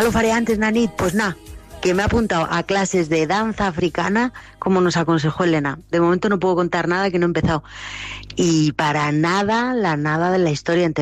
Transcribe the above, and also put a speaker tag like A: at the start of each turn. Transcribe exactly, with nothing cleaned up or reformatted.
A: lo faré antes, Nanit? Pues nada, que me he apuntado a clases de danza africana, como nos aconsejó Elena. De momento no puedo contar nada, que no he empezado. Y para nada, la nada de la historia entera.